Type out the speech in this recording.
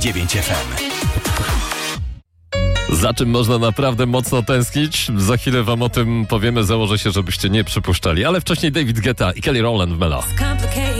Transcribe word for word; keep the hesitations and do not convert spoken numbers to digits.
dziewięć F M. Za czym można naprawdę mocno tęsknić? Za chwilę wam o tym powiemy, założę się, żebyście nie przypuszczali. Ale wcześniej David Guetta i Kelly Rowland w Melo.